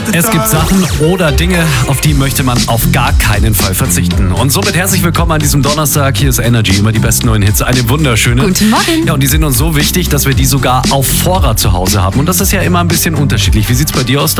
Es gibt Sachen oder Dinge, auf die möchte man auf gar keinen Fall verzichten. Und somit herzlich willkommen an diesem Donnerstag. Hier ist Energy, immer die besten neuen Hits. Eine wunderschöne. Guten Morgen. Ja, und die sind uns so wichtig, dass wir die sogar auf Vorrat zu Hause haben. Und das ist ja immer ein bisschen unterschiedlich. Wie sieht's bei dir aus?